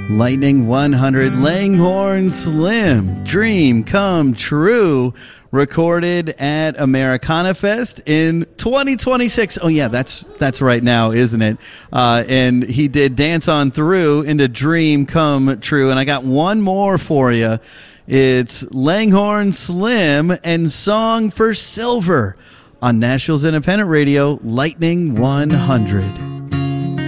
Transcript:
Lightning 100, Langhorne Slim, Dream Come True, recorded at Americana Fest in 2026. Oh, yeah, that's right now, isn't it? And he did Dance On Through into Dream Come True. And I got one more for you. It's Langhorne Slim and Song for Silver on Nashville's Independent Radio, Lightning 100.